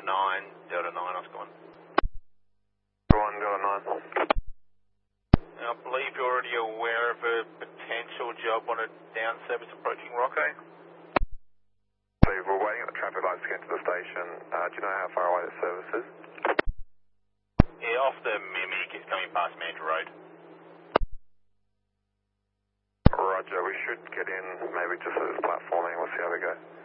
Delta 9, Oscar 1. Go on, Delta 9. I believe you're already aware of a potential job on a down service approaching Rocco. Steve, we're waiting at the traffic lights to get to the station. Do you know how far away the service is? Yeah, off the Mimic, it's coming past Mandra Road. Roger, we should get in maybe just as it's platforming. We'll see how we go.